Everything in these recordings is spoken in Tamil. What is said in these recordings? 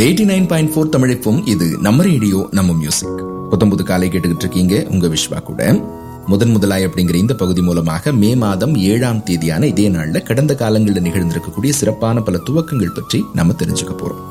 89.4 தமிழிப்பும் இது நம்ம ரேடியோ நம்ம மியூசிக். புது காலை கேட்டுக்கிட்டு இருக்கீங்க உங்க விஸ்வா கூட. முதலாய் அப்படிங்கிற இந்த பகுதி மூலமாக மே மாதம் 7ஆம் தேதியான இதே நாள்ல கடந்த காலங்களில் நிகழ்ந்திருக்கக்கூடிய சிறப்பான பல துவக்கங்கள் பற்றி நம்ம தெரிஞ்சுக்க போறோம்.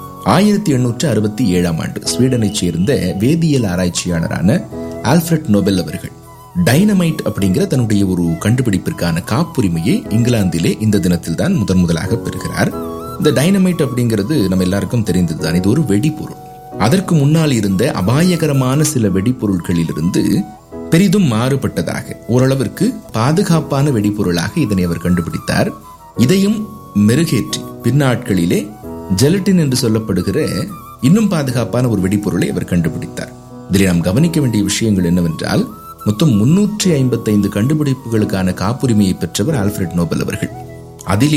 1867ஆம் ஆண்டு ஸ்வீடனை சேர்ந்த வேதியியல் ஆராய்ச்சியாளரான ஆல்ஃபிரட் நோபல் அவர்கள் டைனமைட் அப்படிங்கிற தன்னுடைய ஒரு கண்டுபிடிப்பிற்கான காப்புரிமையை இங்கிலாந்திலே இந்த தினத்தில் தான் முதலாக பெறுகிறார். இந்த டைனமைட் அப்படிங்கிறது நம்ம எல்லாருக்கும் தெரிந்ததுதான். இது ஒரு வெடிபொருள். அதற்கு முன்னால் இருந்த அபாயகரமான சில வெடிப்பொருட்களிலிருந்து பெரிதும் மாறுபட்டதாக, ஓரளவிற்கு பாதுகாப்பான வெடிப்பொருளாக இதனை அவர் கண்டுபிடித்தார். இதையும் மெருகேற்றி பின்னாட்களிலே ஜெலட்டின் என்று சொல்லப்படுகிற இன்னும் பாதுகாப்பான ஒரு வெடிப்பொருளை அவர் கண்டுபிடித்தார். இதில் நாம் கவனிக்க வேண்டிய விஷயங்கள் என்னவென்றால், மொத்தம் 355 கண்டுபிடிப்புகளுக்கான காப்புரிமையை பெற்றவர் ஆல்ஃபிரட் நோபல் அவர்கள். அதிலே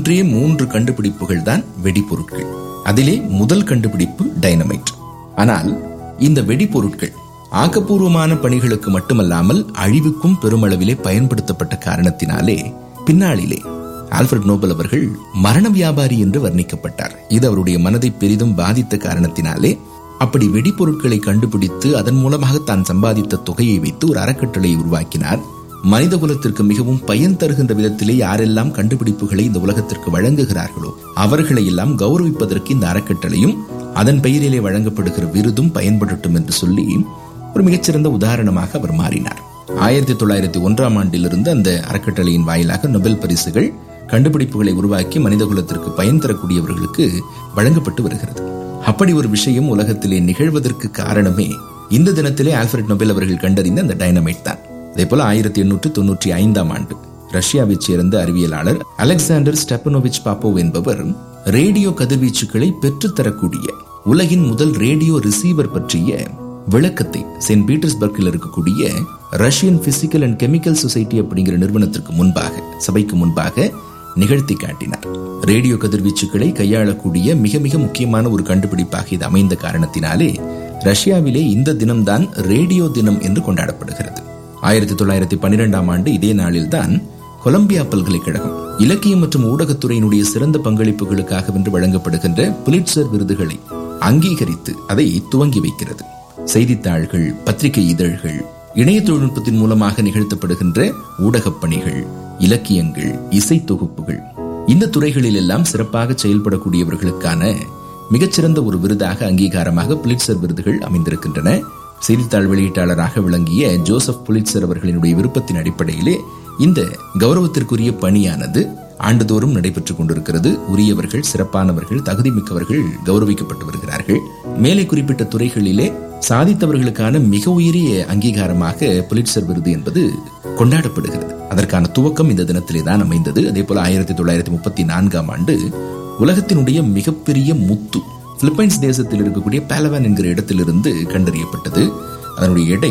3 கண்டுபிடிப்புகள் தான் வெடிப்பொருட்கள். அதிலே முதல் கண்டுபிடிப்பு டைனமைட். ஆனால் இந்த வெடிப்பொருட்கள் ஆக்கப்பூர்வமான பணிகளுக்கு மட்டுமல்லாமல் அழிவுக்கும் பெருமளவிலே பயன்படுத்தப்பட்ட காரணத்தினாலே பின்னாளிலே ஆல்ஃபிரட் நோபல் அவர்கள் மரண வியாபாரி என்று வர்ணிக்கப்பட்டார். இது அவருடைய மனதை பெரிதும் பாதித்த காரணத்தினாலே அப்படி வெடிப்பொருட்களை கண்டுபிடித்து அதன் மூலமாக தான் சம்பாதித்த தொகையை வைத்து ஒரு அறக்கட்டளையை உருவாக்கினார். மனித குலத்திற்கு மிகவும் பயன் தருகின்ற விதத்திலே யாரெல்லாம் கண்டுபிடிப்புகளை இந்த உலகத்திற்கு வழங்குகிறார்களோ அவர்களை எல்லாம் கௌரவிப்பதற்கு இந்த அறக்கட்டளையும் அதன் பெயரிலே வழங்கப்படுகிற விருதும் பயன்படட்டும் என்று சொல்லி ஒரு மிகச்சிறந்த உதாரணமாக அவர் மாறினார். 1901ஆம் ஆண்டிலிருந்து அந்த அறக்கட்டளையின் வாயிலாக நொபெல் பரிசுகள் கண்டுபிடிப்புகளை உருவாக்கி மனித குலத்திற்கு பயன் தரக்கூடியவர்களுக்கு வழங்கப்பட்டு வருகிறது. அப்படி ஒரு விஷயம் உலகத்திலே நிகழ்வதற்கு காரணமே இந்த தினத்திலே ஆல்ஃபிரட் நோபல் அவர்கள் கண்டறிந்த அந்த டைனமைட் தான். அதே போல 1895ஆம் ஆண்டு ரஷ்யாவைச் சேர்ந்த அறிவியலாளர் அலெக்சாண்டர் ஸ்டெபனோவிச் பாப்போவ் என்பவர் ரேடியோ கதிர்வீச்சுகளை பெற்றுத்தரக்கூடிய உலகின் முதல் ரேடியோ ரிசீவர் பற்றிய விளக்கத்தை செயின்ட் பீட்டர்ஸ்பர்க்கில் இருக்கக்கூடிய Russian physical and chemical society அப்படிங்கிற நிறுவனத்திற்கு முன்பாக, சபைக்கு முன்பாக நிகழ்த்தி காட்டினார். ரேடியோ கதிர்வீச்சுகளை கையாளக்கூடிய மிக மிக முக்கியமான ஒரு கண்டுபிடிப்பாக இது அமைந்த காரணத்தினாலே ரஷ்யாவிலே இந்த தினம்தான் ரேடியோ தினம் என்று கொண்டாடப்படுகிறது. 1912ஆம் ஆண்டு இதே நாளில்தான் கொலம்பியா பல்கலைக்கழகம் இலக்கியம் மற்றும் ஊடகத்துறையினுடைய சிறந்த பங்களிப்புகளுக்காக வென்று வழங்கப்படுகின்ற புலிட்சர் விருதுகளை அங்கீகரித்து அதை துவங்கி வைக்கிறது. செய்தித்தாள்கள், பத்திரிகை இதழ்கள், இணைய தொழில்நுட்பத்தின் மூலமாக நிகழ்த்தப்படுகின்ற ஊடகப் பணிகள், இலக்கியங்கள், இசை தொகுப்புகள், இந்த துறைகளில் எல்லாம் சிறப்பாக செயல்படக்கூடியவர்களுக்கான மிகச்சிறந்த ஒரு விருதாக, அங்கீகாரமாக புலிட்சர் விருதுகள் அமைந்திருக்கின்றன. செய்தித்தாள் வெளியீட்டாளராக விளங்கிய ஜோசப் புலிட்சர் அவர்களினுடைய விருப்பத்தின் அடிப்படையிலே இந்த கௌரவத்திற்குரிய பணியானது ஆண்டுதோறும் நடைபெற்றுக் கொண்டிருக்கிறது. உரியவர்கள், சிறப்பானவர்கள், தகுதிமிக்கவர்கள் கௌரவிக்கப்பட்டு வருகிறார்கள். மேலே குறிப்பிட்ட துறைகளிலே சாதித்தவர்களுக்கான மிக உயரிய அங்கீகாரமாக புலிட்சர் விருது என்பது கொண்டாடப்படுகிறது. அதற்கான துவக்கம் இந்த தினத்திலே தான் அமைந்தது. அதே போல 1934ஆம் ஆண்டு உலகத்தினுடைய மிகப்பெரிய முத்து பிலிப்பைன்ஸ் தேசத்தில் இருக்கக்கூடிய பாலவான் என்கிற இடத்திலிருந்து கண்டறியப்பட்டது. அதனுடைய எடை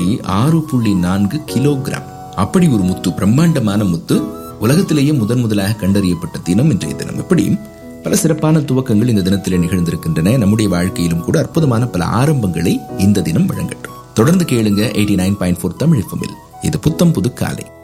6.4 கிலோகிராம். அப்படி ஒரு முத்து, பிரம்மாண்டமான முத்து, உலகத்திலேயே முதலாக கண்டறியப்பட்ட தினம் இன்றைய தினம். இப்படி பல சிறப்பான துவக்கங்கள் இந்த தினத்திலே நிகழ்ந்திருக்கின்றன. நம்முடைய வாழ்க்கையிலும் கூட அற்புதமான பல ஆரம்பங்களை இந்த தினம் வழங்கட்டும். தொடர்ந்து கேளுங்க 89.4 தமிழ் FM. இது புத்தம் புது காலை.